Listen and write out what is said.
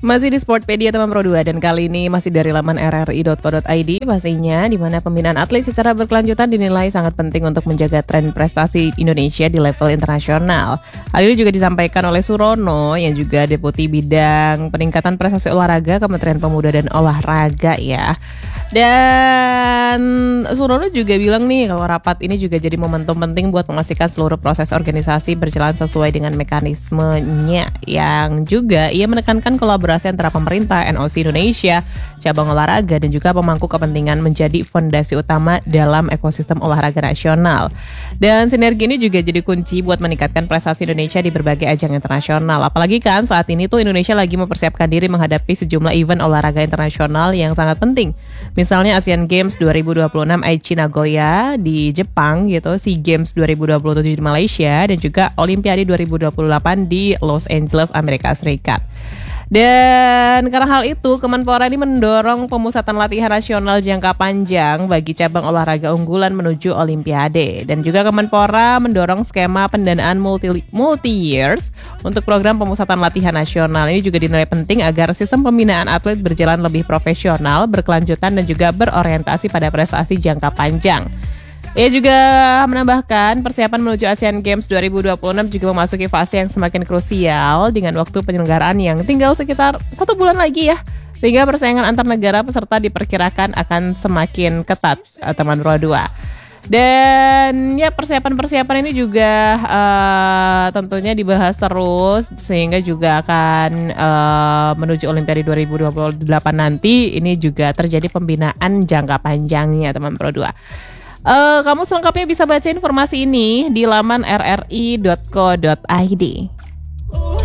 Masih di Sportpedia teman Pro 2 dan kali ini masih dari laman rri.co.id pastinya di mana pembinaan atlet secara berkelanjutan dinilai sangat penting untuk menjaga tren prestasi Indonesia di level internasional. Hal ini juga disampaikan oleh Surono yang juga Deputi Bidang Peningkatan Prestasi Olahraga Kementerian Pemuda dan Olahraga ya. Dan Surono juga bilang nih kalau rapat ini juga jadi momentum penting buat memastikan seluruh proses organisasi berjalan sesuai dengan mekanismenya, yang juga ia menekankan kolaborasi antara pemerintah, NOC Indonesia, cabang olahraga dan juga pemangku kepentingan menjadi fondasi utama dalam ekosistem olahraga nasional. Dan sinergi ini juga jadi kunci buat meningkatkan prestasi Indonesia di berbagai ajang internasional. Apalagi kan saat ini tuh Indonesia lagi mempersiapkan diri menghadapi sejumlah event olahraga internasional yang sangat penting. Misalnya Asian Games 2026 Aichi Nagoya di Jepang gitu, SEA Games 2027 di Malaysia dan juga Olimpiade 2028 di Los Angeles, Amerika Serikat. Dan karena hal itu, Kemenpora ini mendorong pemusatan latihan nasional jangka panjang bagi cabang olahraga unggulan menuju Olimpiade. Dan juga Kemenpora mendorong skema pendanaan multi-years untuk program pemusatan latihan nasional. Ini juga dinilai penting agar sistem pembinaan atlet berjalan lebih profesional, berkelanjutan dan juga berorientasi pada prestasi jangka panjang. Ia juga menambahkan persiapan menuju Asian Games 2026 juga memasuki fase yang semakin krusial dengan waktu penyelenggaraan yang tinggal sekitar 1 bulan lagi ya. Sehingga persaingan antar negara peserta diperkirakan akan semakin ketat, teman Pro 2. Dan ya persiapan-persiapan ini juga tentunya dibahas terus sehingga juga akan menuju Olimpiade 2028 nanti ini juga terjadi pembinaan jangka panjangnya teman Pro 2. Kamu selengkapnya bisa baca informasi ini di laman rri.co.id.